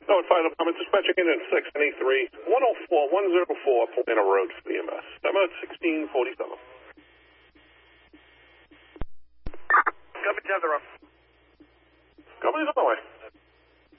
No, it's final comments. Dispatch in at 693 104 Plano Road for the EMS. Time at 1647. Copy, 10-0. Company's on the way.